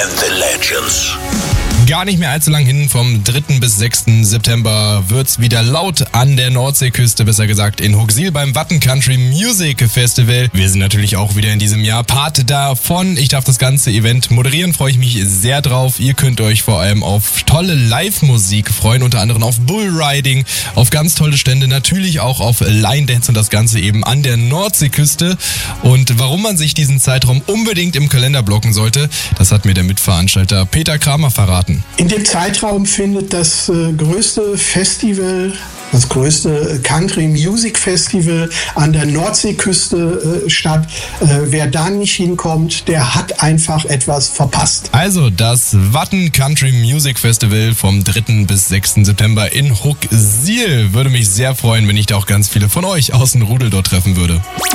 and the Legends. Gar nicht mehr allzu lang hin, vom 3. bis 6. September wird's wieder laut an der Nordseeküste, besser gesagt in Hooksiel beim Watten Country Music Festival. Wir sind natürlich auch wieder in diesem Jahr Part davon. Ich darf das ganze Event moderieren, freue ich mich sehr drauf. Ihr könnt euch vor allem auf tolle Live-Musik freuen, unter anderem auf Bullriding, auf ganz tolle Stände, natürlich auch auf Line Dance und das Ganze eben an der Nordseeküste. Und warum man sich diesen Zeitraum unbedingt im Kalender blocken sollte, das hat mir der Mitveranstalter Peter Kramer verraten. In dem Zeitraum findet das größte Festival, das größte Country Music Festival an der Nordseeküste statt. Wer da nicht hinkommt, der hat einfach etwas verpasst. Also das Watten Country Music Festival vom 3. bis 6. September in Hooksiel. Würde mich sehr freuen, wenn ich da auch ganz viele von euch aus dem Rudel dort treffen würde.